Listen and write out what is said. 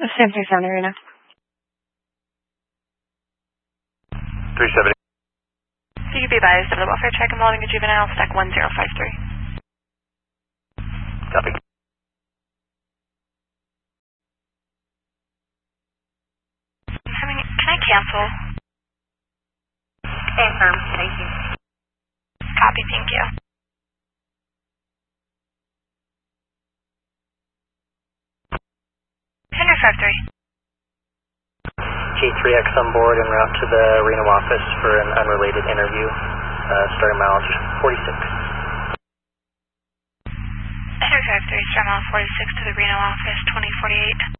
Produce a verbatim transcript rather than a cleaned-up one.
San Jose Sound Arena. three seventy. C U B advised of the welfare check involving a juvenile, stack one zero five three. Copy. Coming, can I cancel? Confirm, thank you. Copy, thank you. Henry five three. G three X on board en route to the Reno office for an unrelated interview, uh, starting mileage forty-six. Henry five three, start mile forty-six to the Reno office, twenty forty-eight.